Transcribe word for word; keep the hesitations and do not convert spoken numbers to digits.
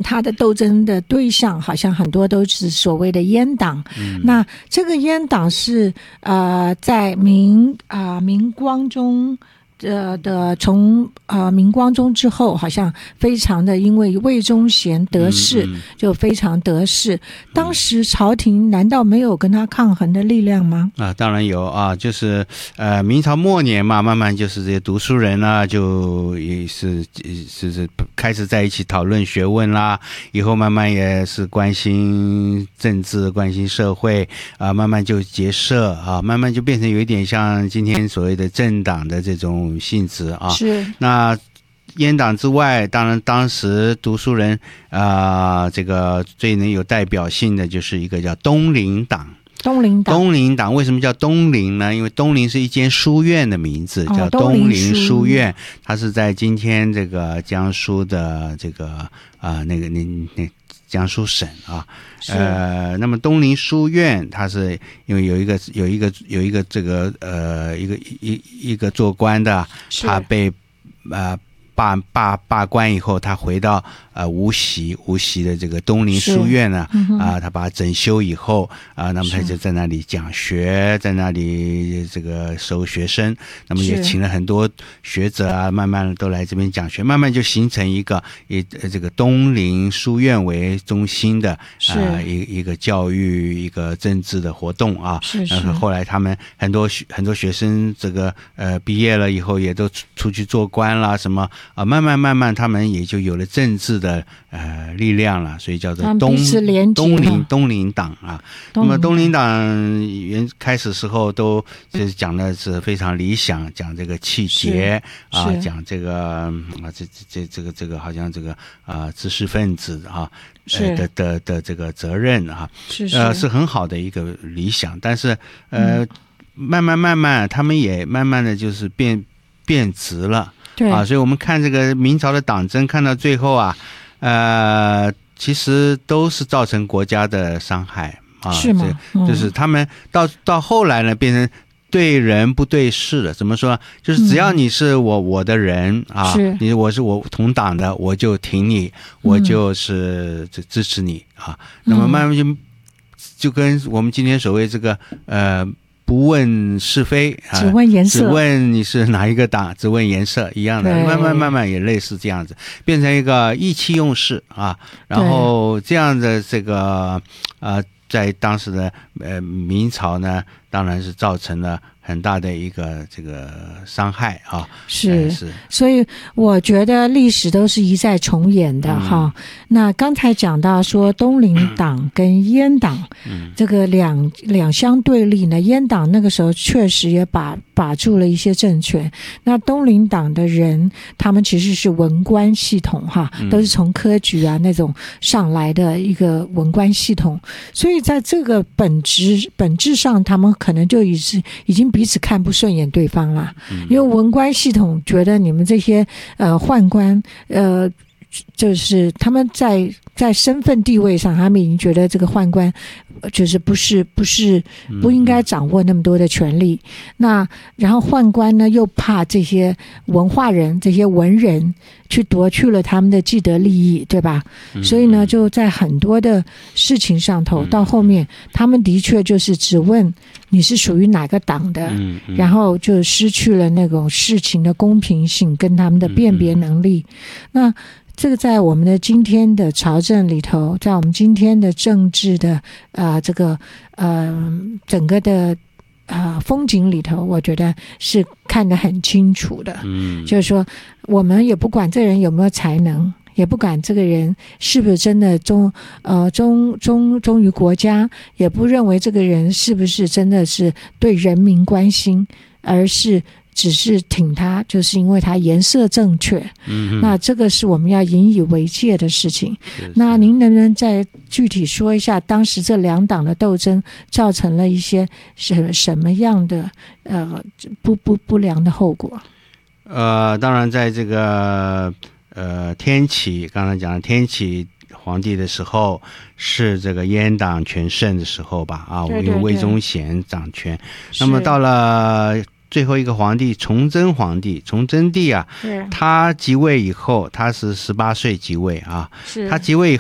他的斗争的对象好像很多都是所谓的阉党。嗯、那这个阉党是呃在明啊、呃、明光中。呃的从呃明光宗之后，好像非常的因为魏忠贤得势，嗯嗯就非常得势。当时朝廷难道没有跟他抗衡的力量吗？ 啊，当然有啊，就是呃明朝末年嘛，慢慢就是这些读书人啊，就也是是是开始在一起讨论学问啦，以后慢慢也是关心政治、关心社会啊，慢慢就结社啊，慢慢就变成有一点像今天所谓的政党的这种性质啊。 是。 那阉党之外，当然当时读书人啊、呃，这个最能有代表性的就是一个叫东林党。 东林党， 东林党为什么叫东林呢？因为东林是一间书院的名字，叫东林书院，它是在今天这个江苏的这个啊、呃、那个那那江苏省啊。呃，那么东林书院，它是因为有一个有一个有一个这个呃一个一一个做官的，他被呃罢罢罢官以后，他回到呃无锡无锡的这个东林书院呢，啊、嗯呃，他把它整修以后啊、呃，那么他就在那里讲学，在那里这个收学生，那么也请了很多学者啊，慢慢都来这边讲学，慢慢就形成一个以这个东林书院为中心的啊、呃、一一个教育一个政治的活动啊。 是是。 然后后来他们很多很多学生这个呃毕业了以后，也都出出去做官啦什么。啊，慢慢慢慢，他们也就有了政治的呃力量了，所以叫做东东林东林党啊。那么东林党原开始时候都就是讲的是非常理想，讲这个气节啊，讲这个啊这这这个这个好像这个啊知识分子啊呃的的的这个责任啊， 是是呃是很好的一个理想，但是呃、嗯、慢慢慢慢，他们也慢慢的就是变变质了。 对啊，所以我们看这个明朝的党争，看到最后啊，呃，其实都是造成国家的伤害啊。 是吗？ 嗯、就是他们到到后来呢，变成对人不对事了。怎么说？就是只要你是我、嗯、我的人啊，你我是我同党的，我就挺你，我就是支持你啊。嗯、那么慢慢就就跟我们今天所谓这个呃。不问是非， 只问颜色， 只问你是哪一个党，只问颜色一样的，慢慢慢慢也类似这样子，变成一个意气用事啊。然后这样的这个呃，在当时的呃明朝呢，当然是造成了很大的一个这个伤害啊。 是是，所以我觉得历史都是一再重演的哈。嗯、那刚才讲到说东林党跟阉党，嗯、这个两两相对立呢，阉党那个时候确实也把把住了一些政权。那东林党的人，他们其实是文官系统哈，都是从科举啊那种上来的一个文官系统，所以在这个本质本质上，他们可能就已是已经彼此看不顺眼对方了，嗯、因为文官系统觉得你们这些呃宦官呃，就是他们在在身份地位上，他们已经觉得这个宦官就是不是不是不应该掌握那么多的权力。嗯、那然后宦官呢又怕这些文化人、这些文人去夺去了他们的既得利益，对吧？嗯、所以呢，就在很多的事情上头，嗯、到后面他们的确就是只问你是属于哪个党的，嗯嗯、然后就失去了那种事情的公平性跟他们的辨别能力。嗯、那这个在我们的今天的朝政里头，在我们今天的政治的呃这个呃整个的呃风景里头，我觉得是看得很清楚的。嗯，就是说我们也不管这人有没有才能，也不管这个人是不是真的忠呃忠忠忠于国家，也不认为这个人是不是真的是对人民关心，而是只是挺他，就是因为他颜色正确。嗯，那这个是我们要引以为戒的事情。那您能不能再具体说一下，当时这两党的斗争造成了一些什什么样的呃不不不良的后果？ 呃，当然，在这个呃天启刚才讲的天启皇帝的时候，是这个阉党全盛的时候吧？啊，因为魏忠贤掌权。那么到了最后一个皇帝崇祯皇帝，崇祯帝啊，他即位以后，他是十八岁即位啊，他即位以后